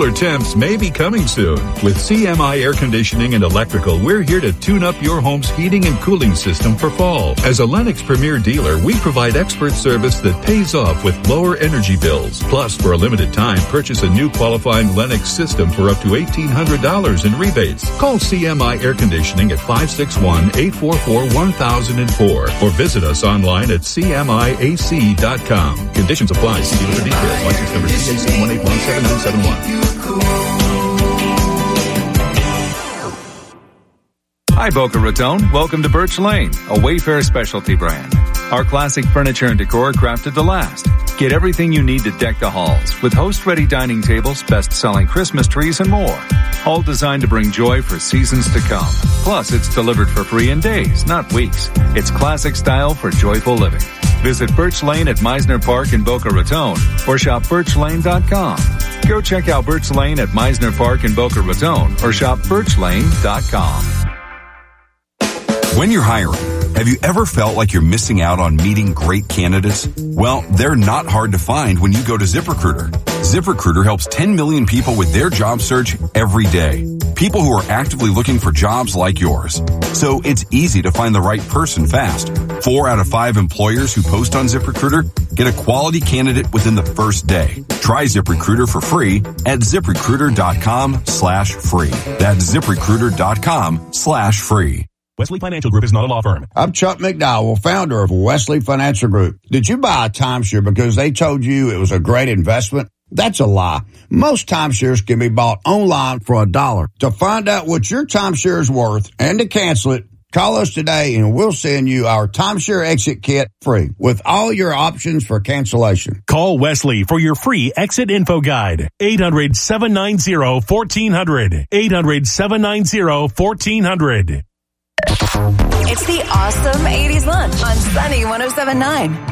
Cooler temps may be coming soon. With CMI Air Conditioning and Electrical, we're here to tune up your home's heating and cooling system for fall. As a Lennox Premier dealer, we provide expert service that pays off with lower energy bills. Plus, for a limited time, purchase a new qualifying Lennox system for up to $1,800 in rebates. Call CMI Air Conditioning at 561-844-1004 or visit us online at cmiac.com. Conditions apply. See dealer for details. License number CAC 1817971. Hi, Boca Raton. Welcome to Birch Lane, a Wayfair specialty brand. Our classic furniture and decor crafted to last. Get everything you need to deck the halls with host-ready dining tables, best-selling Christmas trees, and more. All designed to bring joy for seasons to come. Plus, it's delivered for free in days, not weeks. It's classic style for joyful living. Visit Birch Lane at Meisner Park in Boca Raton or shop birchlane.com. Go check out Birch Lane at Meisner Park in Boca Raton or shop birchlane.com. When you're hiring, have you ever felt like you're missing out on meeting great candidates? Well, they're not hard to find when you go to ZipRecruiter. ZipRecruiter helps 10 million people with their job search every day. People who are actively looking for jobs like yours. So it's easy to find the right person fast. 4 out of 5 employers who post on ZipRecruiter get a quality candidate within the first day. Try ZipRecruiter for free at ZipRecruiter.com/free. That's ZipRecruiter.com/free. Wesley Financial Group is not a law firm. I'm Chuck McDowell, founder of Wesley Financial Group. Did you buy a timeshare because they told you it was a great investment? That's a lie. Most timeshares can be bought online for $1. To find out what your timeshare is worth and to cancel it, call us today and we'll send you our timeshare exit kit free with all your options for cancellation. Call Wesley for your free exit info guide. 800-790-1400. 800-790-1400. It's the awesome 80s lunch on Sunny 107.9.